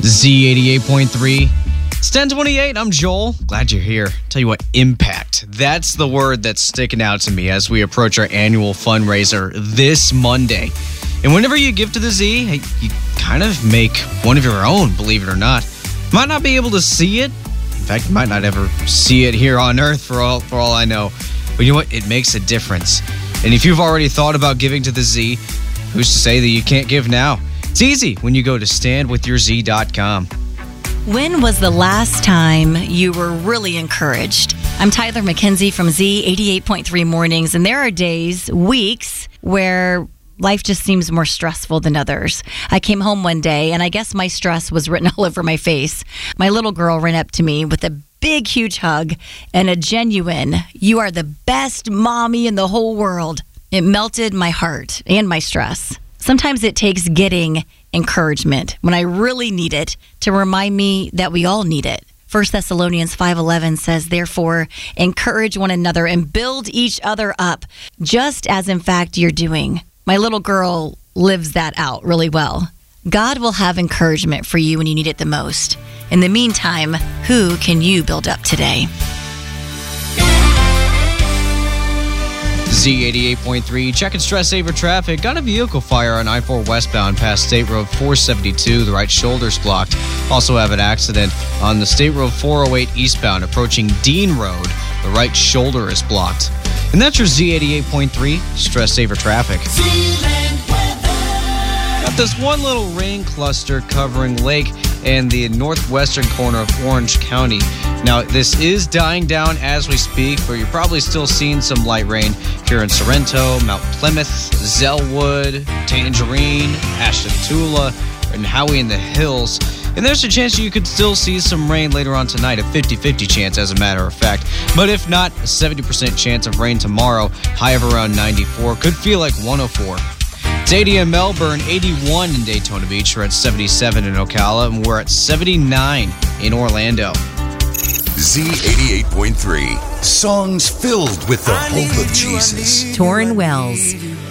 Z88.3. It's 10:28. I'm Joel. Glad you're here. Tell you what, impact. That's the word that's sticking out to me as we approach our annual fundraiser this Monday. And whenever you give to the Z, you kind of make one of your own, believe it or not. Might not be able to see it. In fact, you might not ever see it here on Earth for all I know. But you know what? It makes a difference. And if you've already thought about giving to the Z, who's to say that you can't give now? It's easy when you go to standwithyourz.com. When was the last time you were really encouraged? I'm Tyler McKenzie from Z88.3 Mornings, and there are days, weeks, where life just seems more stressful than others. I came home one day, and I guess my stress was written all over my face. My little girl ran up to me with a big, huge hug and a genuine, "You are the best mommy in the whole world." It melted my heart and my stress. Sometimes it takes getting encouragement when I really need it to remind me that we all need it. 1 Thessalonians 5:11 says, "Therefore, encourage one another and build each other up, just as in fact you're doing." My little girl lives that out really well. God will have encouragement for you when you need it the most. In the meantime, who can you build up today? Z88.3, checking stress saver traffic. Got a vehicle fire on I-4 westbound past State Road 472. The right shoulder's blocked. Also have an accident on the State Road 408 eastbound approaching Dean Road. The right shoulder is blocked. And that's your Z88.3 stress saver traffic. Got this one little rain cluster covering Lake and the northwestern corner of Orange County. Now, this is dying down as we speak, but you're probably still seeing some light rain here in Sorrento, Mount Plymouth, Zellwood, Tangerine, Ashton-Tula, and Howie in the Hills. And there's a chance you could still see some rain later on tonight, a 50-50 chance as a matter of fact. But if not, a 70% chance of rain tomorrow, high of around 94, could feel like 104. It's 80 in Melbourne, 81 in Daytona Beach. We're at 77 in Ocala, and we're at 79 in Orlando. Z88.3. Songs filled with the hope of Jesus. Torrin Wells,